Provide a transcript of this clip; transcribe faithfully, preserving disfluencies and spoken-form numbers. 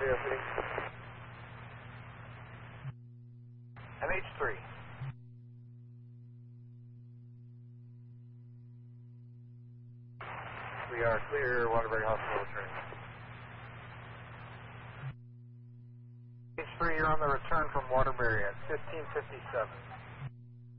Audio City. M H three. We are clear, Waterbury Hospital returning. M H three, you're on the return from Waterbury at fifteen fifty-seven.